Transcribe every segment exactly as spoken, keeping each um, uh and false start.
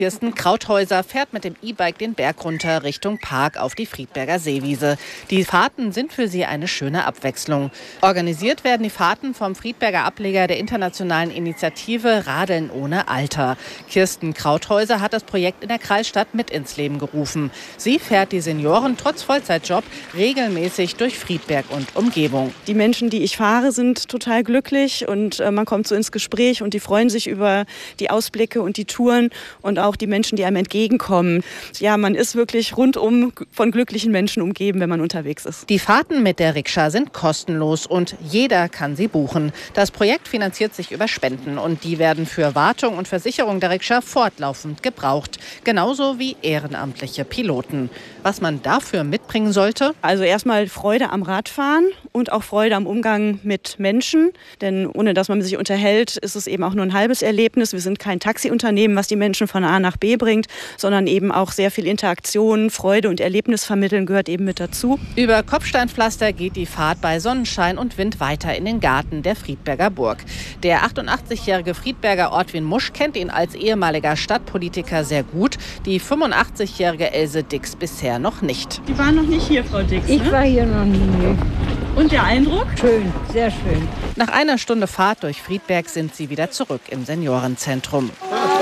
Kirsten Krauthäuser fährt mit dem E-Bike den Berg runter Richtung Park auf die Friedberger Seewiese. Die Fahrten sind für sie eine schöne Abwechslung. Organisiert werden die Fahrten vom Friedberger Ableger der internationalen Initiative Radeln ohne Alter. Kirsten Krauthäuser hat das Projekt in der Kreisstadt mit ins Leben gerufen. Sie fährt die Senioren trotz Vollzeitjob regelmäßig durch Friedberg und Umgebung. Die Menschen, die ich fahre, sind total glücklich und äh, man kommt so ins Gespräch und die freuen sich über die Ausblicke und die Touren und auch die Menschen, die einem entgegenkommen. Ja, man ist wirklich rundum von glücklichen Menschen umgeben, wenn man unterwegs ist. Die Fahrten mit der Rikscha sind kostenlos und jeder kann sie buchen. Das Projekt finanziert sich über Spenden und die werden für Wartung und Versicherung der Rikscha fortlaufend gebraucht. Genauso wie ehrenamtliche Piloten. Was man dafür mitbringen sollte? Also erstmal Freude am Radfahren und auch Freude am Umgang mit Menschen. Denn ohne dass man sich unterhält, ist es eben auch nur ein halbes Erlebnis. Wir sind kein Taxiunternehmen, was die Menschen von A nach B bringt, sondern eben auch sehr viel Interaktion, Freude und Erlebnis vermitteln gehört eben mit dazu. Über Kopfsteinpflaster geht die Fahrt bei Sonnenschein und Wind weiter in den Garten der Friedberger Burg. Der achtundachtzigjährige Friedberger Ortwin Musch kennt ihn als ehemaliger Stadtpolitiker sehr gut. Die fünfundachtzigjährige Else Dix bisher noch nicht. Die waren noch nicht hier, Frau Dix, ne? Ich war hier noch nie. Und der Eindruck? Schön, sehr schön. Nach einer Stunde Fahrt durch Friedberg sind sie wieder zurück im Seniorenzentrum.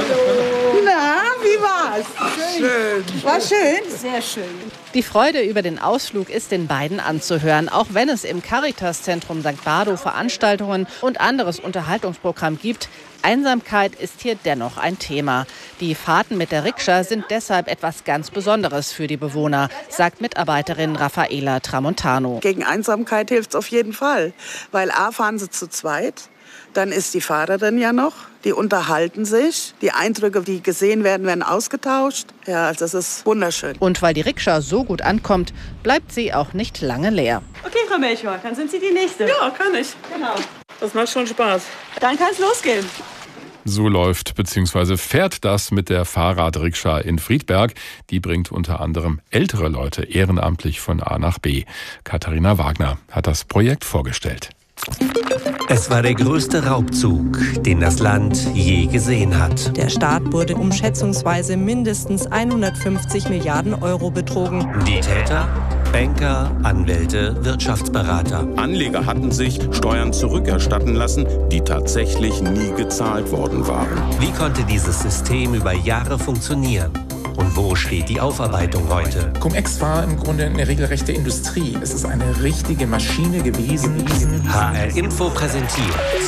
Na, wie war's? Schön. War schön? Sehr schön. Die Freude über den Ausflug ist den beiden anzuhören, auch wenn es im Caritas-Zentrum Sankt Bardo Veranstaltungen und anderes Unterhaltungsprogramm gibt. Einsamkeit ist hier dennoch ein Thema. Die Fahrten mit der Rikscha sind deshalb etwas ganz Besonderes für die Bewohner, sagt Mitarbeiterin Raffaela Tramontano. Gegen Einsamkeit hilft es auf jeden Fall, weil A, fahren sie zu zweit, dann ist die Fahrerin ja noch, die unterhalten sich, die Eindrücke, die gesehen werden, werden ausgetauscht. Ja, also das ist wunderschön. Und weil die Rikscha so gut ankommt, bleibt sie auch nicht lange leer. Okay, Frau Melchior, dann sind Sie die Nächste. Ja, kann ich. Genau. Das macht schon Spaß. Dann kann es losgehen. So läuft bzw. fährt das mit der Fahrradrikscha in Friedberg. Die bringt unter anderem ältere Leute ehrenamtlich von A nach B. Katharina Wagner hat das Projekt vorgestellt. Es war der größte Raubzug, den das Land je gesehen hat. Der Staat wurde um schätzungsweise mindestens hundertfünfzig Milliarden Euro betrogen. Die Täter? Banker, Anwälte, Wirtschaftsberater. Anleger hatten sich Steuern zurückerstatten lassen, die tatsächlich nie gezahlt worden waren. Wie konnte dieses System über Jahre funktionieren? Und wo steht die Aufarbeitung heute? Cum-Ex war im Grunde eine regelrechte Industrie. Es ist eine richtige Maschine gewesen. H R Info präsentiert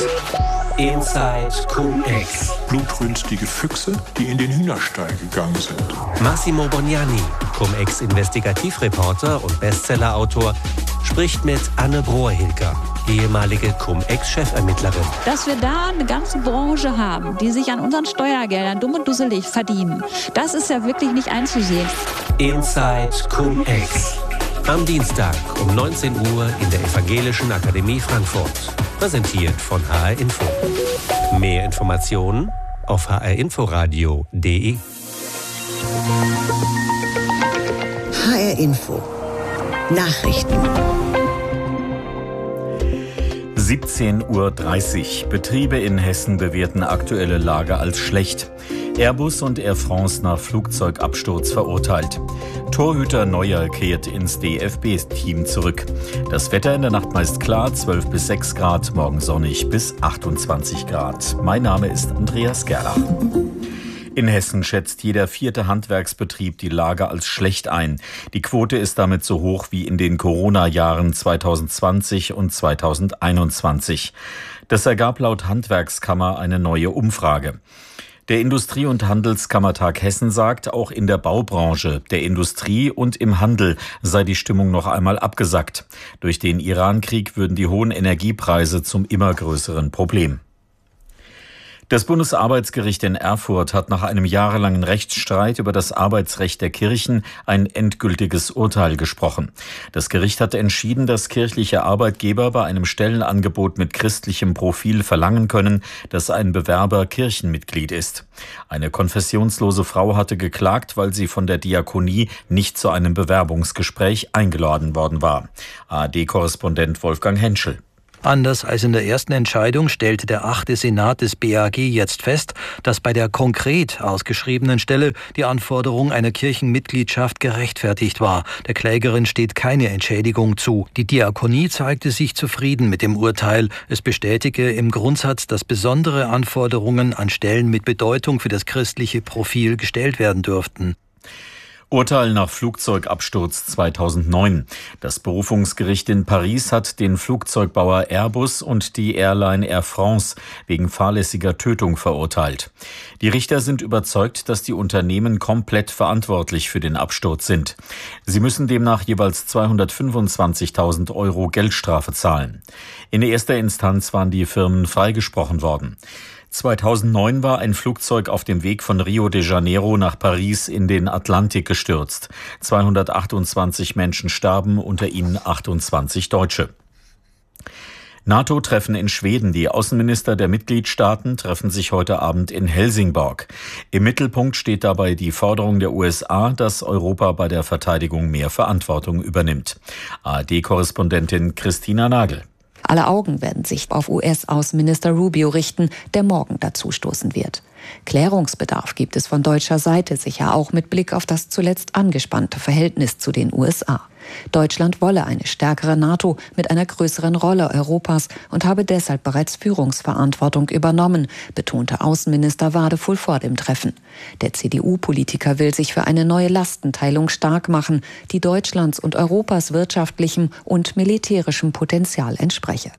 Inside Cum-Ex. Blutrünstige Füchse, die in den Hühnerstall gegangen sind. Massimo Bognani, Cum-Ex-Investigativreporter und Bestsellerautor, spricht mit Anne Brohr-Hilger, ehemalige Cum-Ex-Chefermittlerin. Dass wir da eine ganze Branche haben, die sich an unseren Steuergeldern dumm und dusselig verdienen, das ist ja wirklich nicht einzusehen. Inside Cum-Ex. Am Dienstag um neunzehn Uhr in der Evangelischen Akademie Frankfurt. Präsentiert von H R Info. Mehr Informationen auf h r inforadio punkt d e. H R Info. Nachrichten. siebzehn Uhr dreißig. Betriebe in Hessen bewerten aktuelle Lage als schlecht. Airbus und Air France nach Flugzeugabsturz verurteilt. Torhüter Neuer kehrt ins D F B-Team zurück. Das Wetter in der Nacht meist klar, zwölf bis sechs Grad, morgen sonnig bis achtundzwanzig Grad. Mein Name ist Andreas Gerlach. In Hessen schätzt jeder vierte Handwerksbetrieb die Lage als schlecht ein. Die Quote ist damit so hoch wie in den Corona-Jahren zweitausendzwanzig und zweitausendeinundzwanzig. Das ergab laut Handwerkskammer eine neue Umfrage. Der Industrie- und Handelskammertag Hessen sagt, auch in der Baubranche, der Industrie und im Handel sei die Stimmung noch einmal abgesackt. Durch den Irankrieg würden die hohen Energiepreise zum immer größeren Problem. Das Bundesarbeitsgericht in Erfurt hat nach einem jahrelangen Rechtsstreit über das Arbeitsrecht der Kirchen ein endgültiges Urteil gesprochen. Das Gericht hat entschieden, dass kirchliche Arbeitgeber bei einem Stellenangebot mit christlichem Profil verlangen können, dass ein Bewerber Kirchenmitglied ist. Eine konfessionslose Frau hatte geklagt, weil sie von der Diakonie nicht zu einem Bewerbungsgespräch eingeladen worden war. A R D-Korrespondent Wolfgang Henschel. Anders als in der ersten Entscheidung stellte der achte Senat des B A G jetzt fest, dass bei der konkret ausgeschriebenen Stelle die Anforderung einer Kirchenmitgliedschaft gerechtfertigt war. Der Klägerin steht keine Entschädigung zu. Die Diakonie zeigte sich zufrieden mit dem Urteil. Es bestätige im Grundsatz, dass besondere Anforderungen an Stellen mit Bedeutung für das christliche Profil gestellt werden dürften. Urteil nach Flugzeugabsturz zweitausendneun. Das Berufungsgericht in Paris hat den Flugzeugbauer Airbus und die Airline Air France wegen fahrlässiger Tötung verurteilt. Die Richter sind überzeugt, dass die Unternehmen komplett verantwortlich für den Absturz sind. Sie müssen demnach jeweils zweihundertfünfundzwanzigtausend Euro Geldstrafe zahlen. In erster Instanz waren die Firmen freigesprochen worden. zweitausendneun war ein Flugzeug auf dem Weg von Rio de Janeiro nach Paris in den Atlantik gestürzt. zweihundertachtundzwanzig Menschen starben, unter ihnen achtundzwanzig Deutsche. NATO-Treffen in Schweden. Die Außenminister der Mitgliedstaaten treffen sich heute Abend in Helsingborg. Im Mittelpunkt steht dabei die Forderung der U S A, dass Europa bei der Verteidigung mehr Verantwortung übernimmt. A R D-Korrespondentin Christina Nagel. Alle Augen werden sich auf U S-Außenminister Rubio richten, der morgen dazustoßen wird. Klärungsbedarf gibt es von deutscher Seite, sicher auch mit Blick auf das zuletzt angespannte Verhältnis zu den U S A. Deutschland wolle eine stärkere NATO mit einer größeren Rolle Europas und habe deshalb bereits Führungsverantwortung übernommen, betonte Außenminister Wadefuhl vor dem Treffen. Der C D U-Politiker will sich für eine neue Lastenteilung stark machen, die Deutschlands und Europas wirtschaftlichem und militärischem Potenzial entspreche.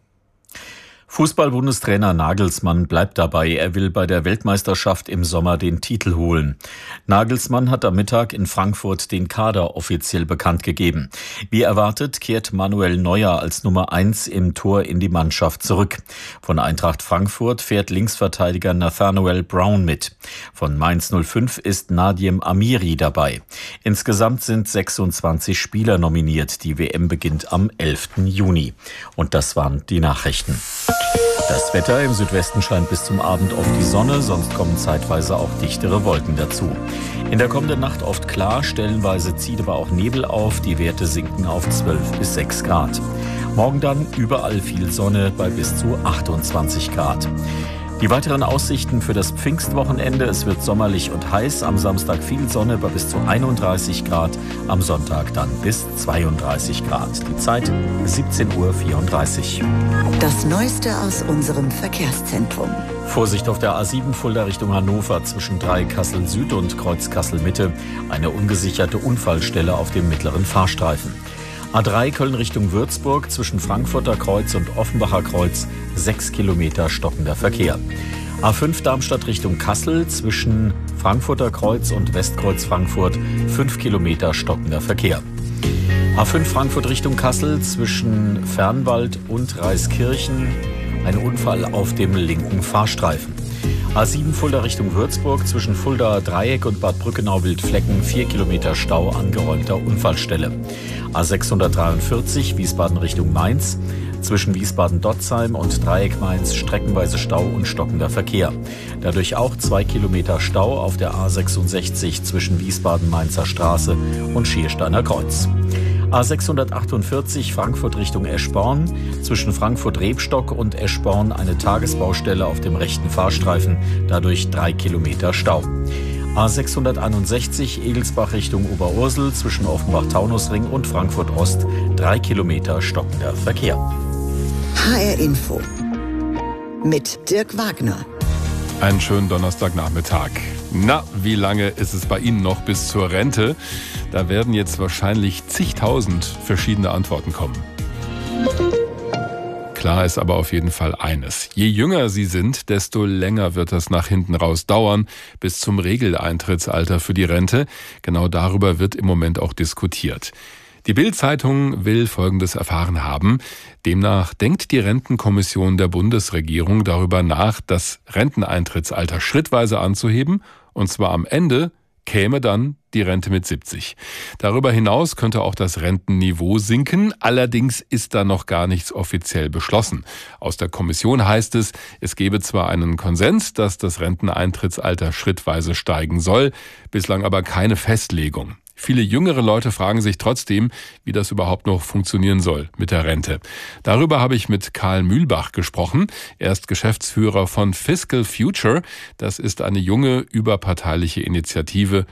Fußball-Bundestrainer Nagelsmann bleibt dabei. Er will bei der Weltmeisterschaft im Sommer den Titel holen. Nagelsmann hat am Mittag in Frankfurt den Kader offiziell bekannt gegeben. Wie erwartet kehrt Manuel Neuer als Nummer eins im Tor in die Mannschaft zurück. Von Eintracht Frankfurt fährt Linksverteidiger Nathanael Brown mit. Von Mainz null fünf ist Nadiem Amiri dabei. Insgesamt sind sechsundzwanzig Spieler nominiert. Die W M beginnt am elften Juni. Und das waren die Nachrichten. Das Wetter: im Südwesten scheint bis zum Abend oft die Sonne, sonst kommen zeitweise auch dichtere Wolken dazu. In der kommenden Nacht oft klar, stellenweise zieht aber auch Nebel auf, die Werte sinken auf zwölf bis sechs Grad. Morgen dann überall viel Sonne bei bis zu achtundzwanzig Grad. Die weiteren Aussichten für das Pfingstwochenende: es wird sommerlich und heiß, am Samstag viel Sonne bei bis zu einunddreißig Grad, am Sonntag dann bis zweiunddreißig Grad. Die Zeit siebzehn Uhr vierunddreißig. Das Neueste aus unserem Verkehrszentrum. Vorsicht auf der A sieben Fulda Richtung Hannover zwischen Dreieck Kassel Süd und Kreuz Kassel Mitte. Eine ungesicherte Unfallstelle auf dem mittleren Fahrstreifen. A drei Köln Richtung Würzburg zwischen Frankfurter Kreuz und Offenbacher Kreuz sechs Kilometer stockender Verkehr. A fünf Darmstadt Richtung Kassel zwischen Frankfurter Kreuz und Westkreuz Frankfurt fünf Kilometer stockender Verkehr. A fünf Frankfurt Richtung Kassel zwischen Fernwald und Reiskirchen ein Unfall auf dem linken Fahrstreifen. A sieben Fulda Richtung Würzburg zwischen Fulda Dreieck und Bad Brückenau-Wildflecken vier Kilometer Stau, angeräumter Unfallstelle. A sechshundertdreiundvierzig Wiesbaden Richtung Mainz zwischen Wiesbaden-Dotzheim und Dreieck Mainz streckenweise Stau und stockender Verkehr. Dadurch auch zwei Kilometer Stau auf der A sechsundsechzig zwischen Wiesbaden-Mainzer Straße und Schiersteiner Kreuz. A sechshundertachtundvierzig Frankfurt Richtung Eschborn zwischen Frankfurt-Rebstock und Eschborn eine Tagesbaustelle auf dem rechten Fahrstreifen, dadurch drei Kilometer Stau. A sechshunderteinundsechzig Egelsbach Richtung Oberursel zwischen Offenbach-Taunusring und Frankfurt-Ost drei Kilometer stockender Verkehr. H R Info mit Dirk Wagner. Einen schönen Donnerstagnachmittag. Na, wie lange ist es bei Ihnen noch bis zur Rente? Da werden jetzt wahrscheinlich zigtausend verschiedene Antworten kommen. Klar ist aber auf jeden Fall eines: Je jünger Sie sind, desto länger wird das nach hinten raus dauern, bis zum Regeleintrittsalter für die Rente. Genau darüber wird im Moment auch diskutiert. Die Bild-Zeitung will Folgendes erfahren haben. Demnach denkt die Rentenkommission der Bundesregierung darüber nach, das Renteneintrittsalter schrittweise anzuheben, und zwar am Ende käme dann die Rente mit siebzig. Darüber hinaus könnte auch das Rentenniveau sinken. Allerdings ist da noch gar nichts offiziell beschlossen. Aus der Kommission heißt es, es gebe zwar einen Konsens, dass das Renteneintrittsalter schrittweise steigen soll, bislang aber keine Festlegung. Viele jüngere Leute fragen sich trotzdem, wie das überhaupt noch funktionieren soll mit der Rente. Darüber habe ich mit Karl Mühlbach gesprochen. Er ist Geschäftsführer von Fiscal Future. Das ist eine junge, überparteiliche Initiative